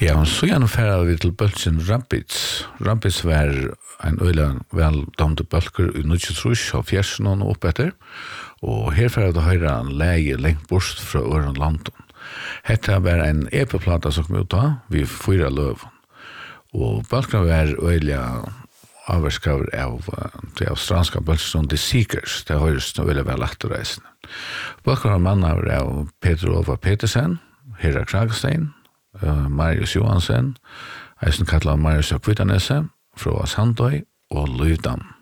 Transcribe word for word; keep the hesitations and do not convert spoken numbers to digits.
Ja, og så gjennom færre vi til Bøltsen Rapids. Rapids var en øyla veldomte bølger i nittitrus og fjersen og opp etter. Og herfra hadde høyre en leie lengt bort fra øren landen. Hette var en E P-plata som kom ut da, vi fyra løven. Og bølgene var øyla avverskaver av det australske bøltsen The Seekers. Det høyres nå veldig vel etterreisende. Bølgene var mann av Peter Ova Petersen, Hera Kragstein, Uh, Marius Johansen, eisen kallar Marius Akvitanese, fra Sandøy og Lydan.